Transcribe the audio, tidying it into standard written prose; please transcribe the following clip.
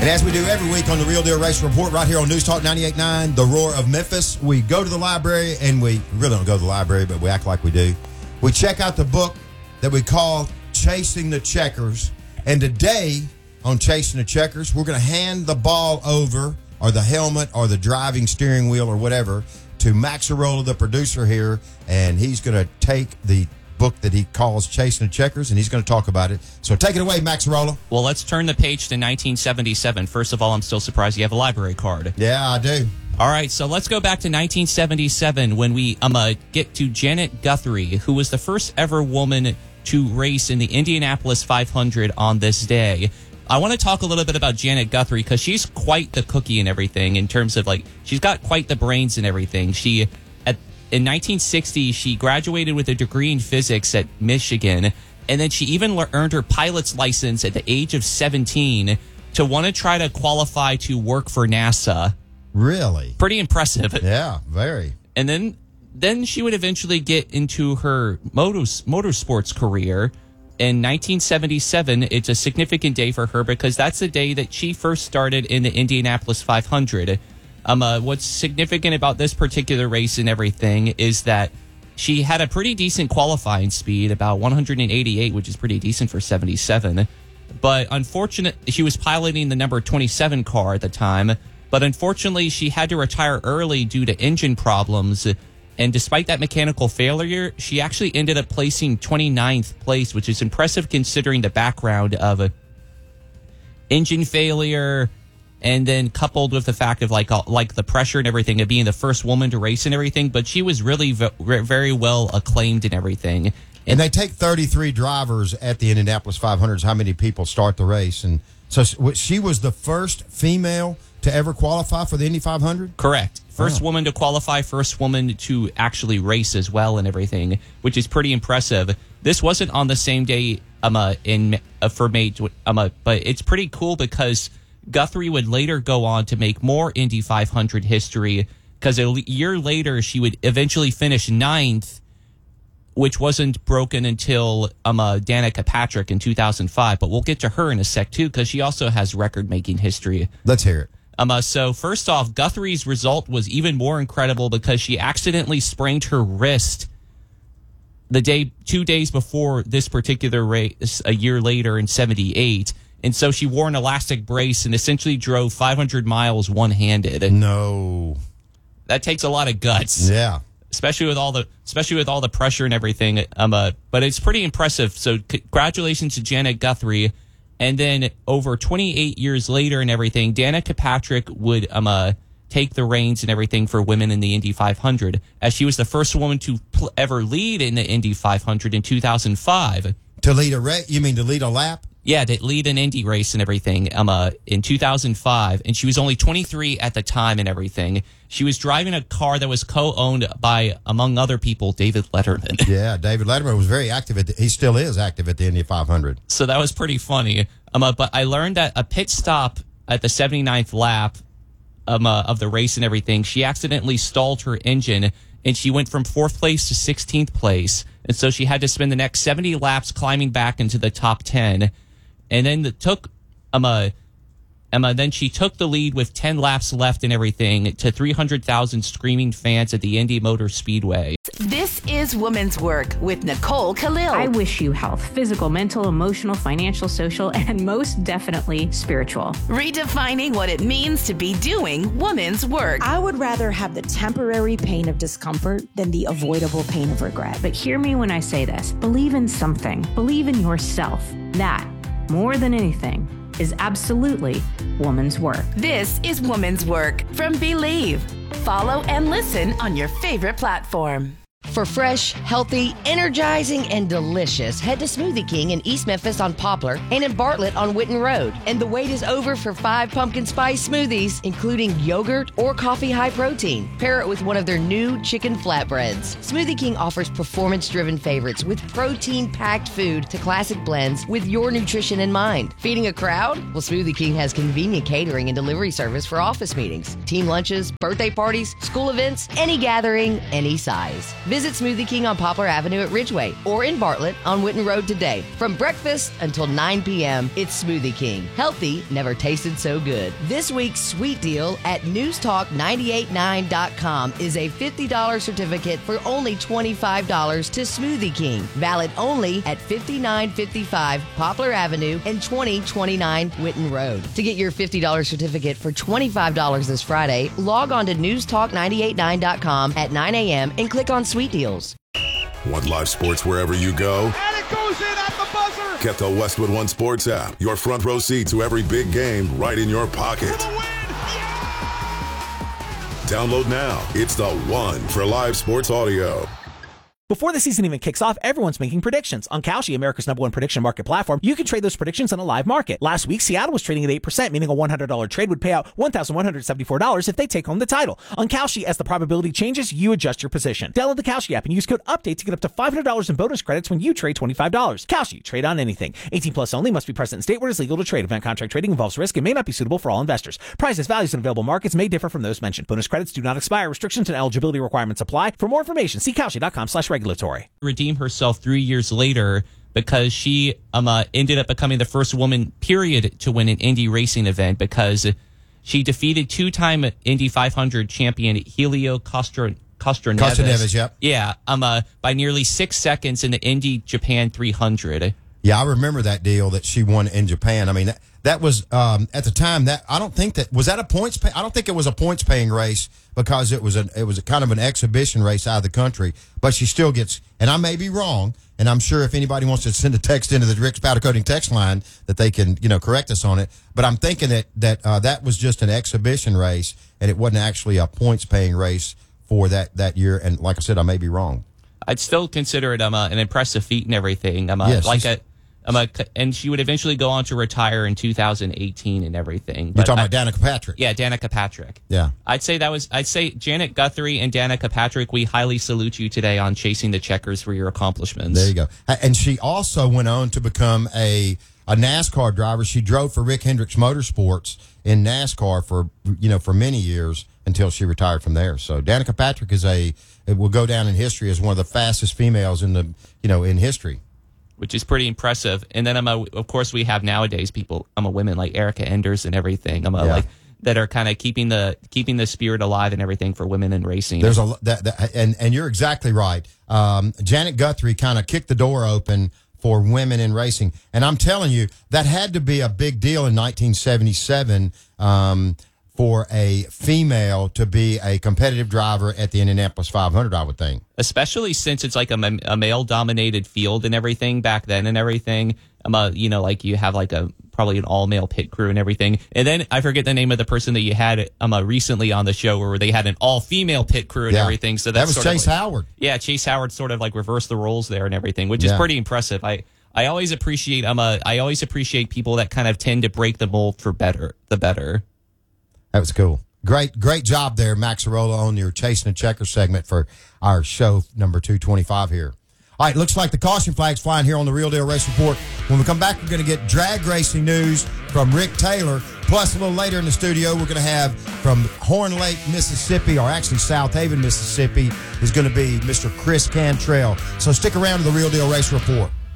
And as we do every week on the Real Deal Race Report right here on News Talk 98.9, The Roar of Memphis, we go to the library, and we really don't go to the library, but we act like we do. We check out the book that we call Chasing the Checkers. And today on Chasing the Checkers, we're going to hand the ball over, or the helmet, or the driving steering wheel, or whatever, to Max Arola, the producer here, and he's going to take the book that he calls Chasing the Checkers, and he's going to talk about it. So take it away, Max Arola. Well, let's turn the page to 1977. First of all, I'm still surprised you have a library card. Yeah, I do. All right, so let's go back to 1977 when we get to Janet Guthrie, who was the first ever woman to race in the Indianapolis 500 on this day. I want to talk a little bit about Janet Guthrie because she's quite the cookie and everything in terms of, she's got quite the brains and everything. In 1960, she graduated with a degree in physics at Michigan, and then she even earned her pilot's license at the age of 17 to want to try to qualify to work for NASA. Really? Pretty impressive. Yeah, very. And then she would eventually get into her motorsports career. In 1977, it's a significant day for her because that's the day that she first started in the Indianapolis 500. What's significant about this particular race and everything is that she had a pretty decent qualifying speed, about 188, which is pretty decent for 77. But unfortunately, she was piloting the number 27 car at the time. But unfortunately, she had to retire early due to engine problems. And despite that mechanical failure, she actually ended up placing 29th place, which is impressive considering the background of engine failure. And then coupled with the fact of like the pressure and everything of being the first woman to race and everything, but she was really very well acclaimed and everything. And they take 33 drivers at the Indianapolis 500s. How many people start the race? And so she was the first female to ever qualify for the Indy 500? Correct. First woman to qualify, first woman to actually race as well and everything, which is pretty impressive. This wasn't on the same day for May, but it's pretty cool because Guthrie would later go on to make more Indy 500 history because a year later she would eventually finish 9th, which wasn't broken until Danica Patrick in 2005. But we'll get to her in a sec, too, because she also has record-making history. Let's hear it. So first off, Guthrie's result was even more incredible because she accidentally sprained her wrist 2 days before this particular race a year later in 78. And so she wore an elastic brace and essentially drove 500 miles one-handed. No. That takes a lot of guts. Yeah. Especially with all the pressure and everything. But it's pretty impressive. So congratulations to Janet Guthrie. And then over 28 years later and everything, Danica Patrick would take the reins and everything for women in the Indy 500, as she was the first woman to ever lead in the Indy 500 in 2005. To lead a race? You mean to lead a lap? Yeah, to lead an Indy race and everything in 2005. And she was only 23 at the time and everything. She was driving a car that was co-owned by, among other people, David Letterman. Yeah, David Letterman was very active. He still is active at the Indy 500. So that was pretty funny. But I learned that a pit stop at the 79th lap of the race and everything, she accidentally stalled her engine, and she went from 4th place to 16th place. And so she had to spend the next 70 laps climbing back into the top 10. And then then she took the lead with 10 laps left and everything to 300,000 screaming fans at the Indy Motor Speedway. This is Women's Work with Nicole Khalil. I wish you health, physical, mental, emotional, financial, social, and most definitely spiritual. Redefining what it means to be doing women's work. I would rather have the temporary pain of discomfort than the avoidable pain of regret. But hear me when I say this. Believe in something. Believe in yourself. That, more than anything, is absolutely woman's work. This is Woman's Work from Believe. Follow and listen on your favorite platform. For fresh, healthy, energizing, and delicious, head to Smoothie King in East Memphis on Poplar and in Bartlett on Witten Road. And the wait is over for 5 pumpkin spice smoothies, including yogurt or coffee high protein. Pair it with one of their new chicken flatbreads. Smoothie King offers performance-driven favorites with protein-packed food to classic blends with your nutrition in mind. Feeding a crowd? Well, Smoothie King has convenient catering and delivery service for office meetings, team lunches, birthday parties, school events, any gathering, any size. Visit Visit Smoothie King on Poplar Avenue at Ridgeway or in Bartlett on Witten Road today. From breakfast until 9 p.m., it's Smoothie King. Healthy never tasted so good. This week's sweet deal at newstalk989.com is a $50 certificate for only $25 to Smoothie King. Valid only at 5955 Poplar Avenue and 2029 Witten Road. To get your $50 certificate for $25 this Friday, log on to newstalk989.com at 9 a.m. and click on Sweet Deals. Want live sports wherever you go? And it goes in at the buzzer! Get the Westwood One Sports app. Your front row seat to every big game right in your pocket. For the win! Download now. It's the one for live sports audio. Before the season even kicks off, everyone's making predictions. On Kalshi, America's #1 prediction market platform, you can trade those predictions on a live market. Last week, Seattle was trading at 8%, meaning a $100 trade would pay out $1,174 if they take home the title. On Kalshi, as the probability changes, you adjust your position. Download the Kalshi app and use code UPDATE to get up to $500 in bonus credits when you trade $25. Kalshi, trade on anything. 18 plus only, must be present in state where it is legal to trade. Event contract trading involves risk and may not be suitable for all investors. Prices, values, and available markets may differ from those mentioned. Bonus credits do not expire. Restrictions and eligibility requirements apply. For more information, see Kalshi.com/regulatory. Redeem herself 3 years later because she ended up becoming the first woman, period, to win an Indy racing event because she defeated two-time Indy 500 champion Helio Castroneves. Yep. Yeah, by nearly 6 seconds in the Indy Japan 300. Yeah, I remember that deal that she won in Japan. I mean, that was at the time that I don't think that was that a points. I don't think it was a points paying race because it was a kind of an exhibition race out of the country. But she still gets, and I may be wrong, and I'm sure if anybody wants to send a text into the Rick's Powder Coating text line that they can correct us on it. But I'm thinking that was just an exhibition race and it wasn't actually a points paying race for that year. And like I said, I may be wrong. I'd still consider it an impressive feat and everything. Yes, and she would eventually go on to retire in 2018 and everything. You're talking about Danica Patrick. Yeah, Danica Patrick. Yeah. I'd say Janet Guthrie and Danica Patrick, we highly salute you today on chasing the checkers for your accomplishments. There you go. And she also went on to become a NASCAR driver. She drove for Rick Hendricks Motorsports in NASCAR for many years until she retired from there. So Danica Patrick will go down in history as one of the fastest females in history. Which is pretty impressive. And then of course we have nowadays people, women like Erica Enders and everything. That are kind of keeping the spirit alive and everything for women in racing. There's and you're exactly right. Janet Guthrie kind of kicked the door open for women in racing, and I'm telling you that had to be a big deal in 1977 for a female to be a competitive driver at the Indianapolis 500. I would think, especially since it's like a male-dominated field and everything back then and everything. Like you have probably an all-male pit crew and everything. And then I forget the name of the person that you had recently on the show where they had an all-female pit crew and everything. So that was Chase Howard. Yeah, Chase Howard sort of reversed the roles there and everything, which is pretty impressive. I always appreciate people that kind of tend to break the mold for the better. That was cool. Great job there, Max Arola, on your Chasing the Checker segment for our show number 225 here. All right, looks like the caution flag's flying here on the Real Deal Race Report. When we come back, we're going to get drag racing news from Rick Taylor. Plus, a little later in the studio, we're going to have from Horn Lake, Mississippi, or actually South Haven, Mississippi, is going to be Mr. Chris Cantrell. So stick around to the Real Deal Race Report.